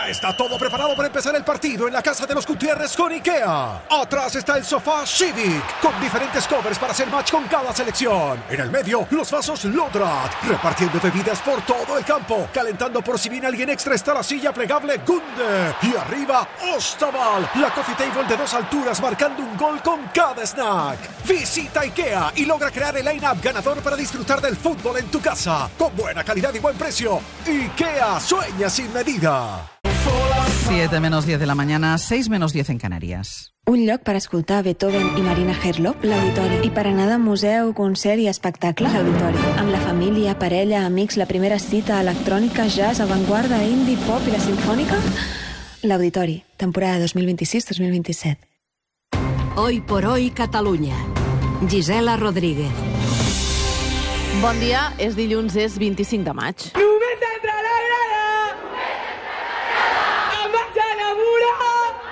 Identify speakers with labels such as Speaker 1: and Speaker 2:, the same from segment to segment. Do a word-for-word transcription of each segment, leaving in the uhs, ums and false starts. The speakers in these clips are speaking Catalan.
Speaker 1: Ya está todo preparado para empezar el partido en la casa de los Gutiérrez con IKEA. Atrás está el sofá Civic, con diferentes covers para hacer match con cada selección. En el medio, los vasos Lodrat, repartiendo bebidas por todo el campo. Calentando por si viene alguien extra está la silla plegable Gunde. Y arriba, Ostaval, la coffee table de dos alturas marcando un gol con cada snack. Visita IKEA y logra crear el line-up ganador para disfrutar del fútbol en tu casa. Con buena calidad y buen precio. IKEA, sueña sin medida.
Speaker 2: siete menos diez de la mañana, seis menos diez en Canàries.
Speaker 3: Un lloc per escoltar Beethoven i Marina Herlop, l'Auditori. I per anar de museu, concert i espectacle, l'Auditori. Amb la família, parella, amics, la primera cita, electrònica, jazz, avantguarda, indie, pop i la sinfònica, l'Auditori, temporada dos mil vint-i-sis dos mil vint-i-set.
Speaker 4: Hoy por hoy Catalunya. Gisela Rodríguez.
Speaker 5: Bon dia, és dilluns, és vint-i-cinc de maig.
Speaker 6: Només entra la grada! ¡Em vaig enamorar!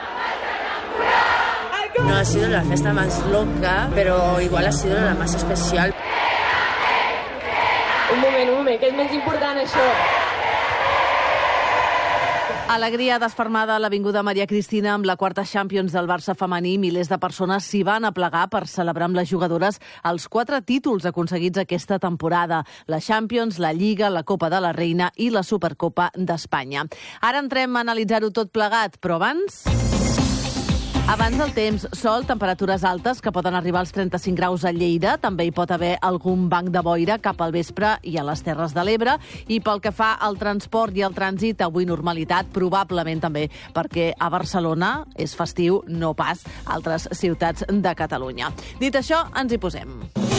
Speaker 7: No ha sido la fiesta más loca, pero igual ha sido la más especial.
Speaker 6: Un moment, un moment, que és més important això.
Speaker 5: Alegria desfermada a l'Avinguda Maria Cristina amb la quarta Champions del Barça femení. Milers de persones s'hi van aplegar per celebrar amb les jugadores els quatre títols aconseguits aquesta temporada. La Champions, la Lliga, la Copa de la Reina i la Supercopa d'Espanya. Ara entrem a analitzar-ho tot plegat, però abans... Abans del temps, sol, temperatures altes que poden arribar als trenta-cinc graus a Lleida. També hi pot haver algun banc de boira cap al vespre i a les Terres de l'Ebre. I pel que fa al transport i al trànsit, avui normalitat, probablement també perquè a Barcelona és festiu, no pas a altres ciutats de Catalunya. Dit això, ens hi posem.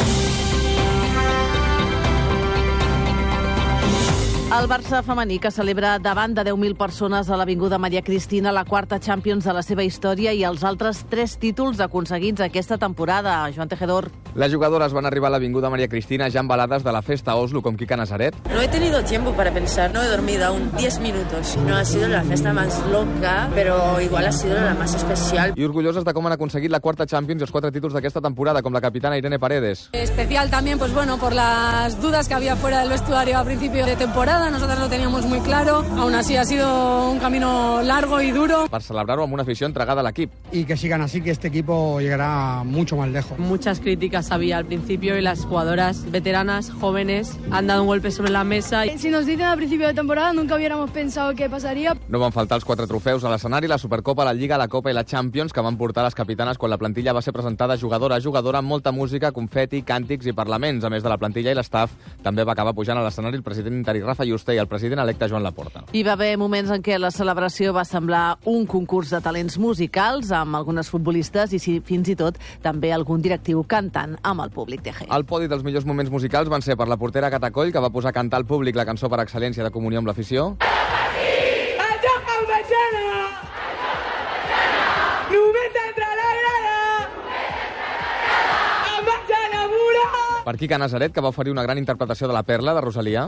Speaker 5: El Barça femení, que celebra davant de deu mil persones a l'Avinguda Maria Cristina la quarta Champions de la seva història i els altres tres títols aconseguits aquesta temporada. Joan Tejedor.
Speaker 8: Les jugadores van arribar a l'Avinguda Maria Cristina ja embalades de la festa a Oslo con Quique Nazaret.
Speaker 7: No he tenido tiempo para pensar, no he dormido aún diez minutos. No ha sido la fiesta más loca, pero igual ha sido la más especial.
Speaker 8: I orgulloses de com han aconseguit la quarta Champions i els quatre títols d'aquesta temporada, com la capitana Irene Paredes.
Speaker 9: Especial también, pues bueno, por las dudas que había fuera del vestuario a principio de temporada. Nosotras lo teníamos muy claro. Aún así ha sido un camino largo y duro.
Speaker 8: Per celebrar-ho amb una afició entregada a l'equip.
Speaker 10: Y que sigan así, que este equipo llegará mucho más lejos.
Speaker 11: Muchas críticas había al principio y las jugadoras veteranas, jóvenes, han dado un golpe sobre la mesa.
Speaker 9: Si nos dicen al principio de temporada, nunca hubiéramos pensado que pasaría.
Speaker 8: No van faltar els quatre trofeus a l'escenari, la Supercopa, la Lliga, la Copa i la Champions, que van portar les capitanes quan la plantilla va ser presentada jugadora a jugadora, amb molta música, confeti, càntics i parlaments. A més de la plantilla i l'estaf, també va acabar pujant a l'escenari el president interí Rafa Yuste i el president electe Joan Laporta.
Speaker 5: Hi va haver moments en què la celebració va semblar un concurs de talents musicals amb algunes futbolistes i si, fins i tot també algun directiu cantant amb el públic de G.
Speaker 8: El podi dels millors moments musicals van ser per la portera Cata Coll, que va posar a cantar al públic la cançó per excel·lència de comunió amb l'afició.
Speaker 6: El joc el vaig anar! Només entra la grada! Em vaig enamorar!
Speaker 8: Per Quique Nazaret, que va oferir una gran interpretació de La Perla, de Rosalia.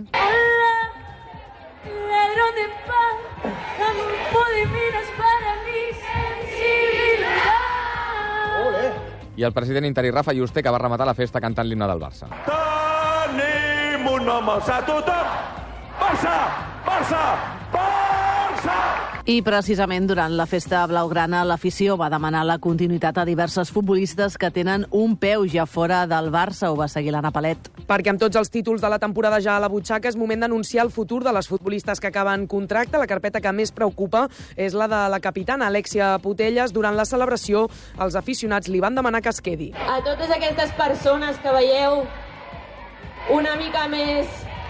Speaker 8: I el president interí Rafa Yuste, que va rematar la festa cantant l'himne del Barça.
Speaker 12: Tenim un home a tothom! Barça! Barça! Barça!
Speaker 5: I precisament durant la festa blaugrana l'afició va demanar la continuïtat a diverses futbolistes que tenen un peu ja fora del Barça. Ho va seguir l'Anna Palet.
Speaker 11: Perquè amb tots els títols de la temporada ja a la butxaca és moment d'anunciar el futur de les futbolistes que acaben contracte. La carpeta que més preocupa és la de la capitana Alexia Putellas. Durant la celebració, els aficionats li van demanar que es quedi.
Speaker 6: A totes aquestes persones que veieu una mica més...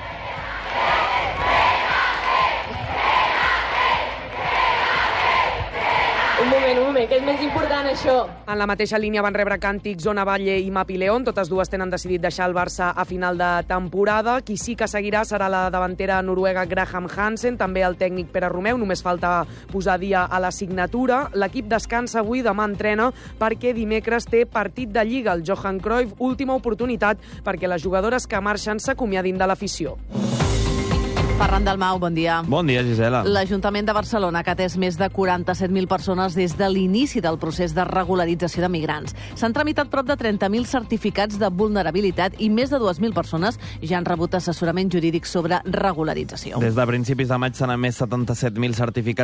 Speaker 6: Un moment, un moment, que és més important això.
Speaker 11: En la mateixa línia van rebre càntics Ona Valle i Mapi León. Totes dues tenen decidit deixar el Barça a final de temporada. Qui sí que seguirà serà la davantera noruega Graham Hansen, també el tècnic Pere Romeu. Només falta posar dia a la signatura. L'equip descansa avui, demà entrena, perquè dimecres té partit de Lliga. El Johan Cruyff, última oportunitat perquè les jugadores que marxen s'acomiadin de l'afició.
Speaker 5: Ferran Dalmau, bon dia.
Speaker 13: Bon dia, Gisela.
Speaker 5: L'Ajuntament de Barcelona, que ha atès més de quaranta-set mil persones des de l'inici del procés de regularització de migrants. S'han tramitat prop de trenta mil certificats de vulnerabilitat i més de dues mil persones ja han rebut assessorament jurídic sobre regularització.
Speaker 13: Des de principis de maig s'han emès setanta-set mil certificats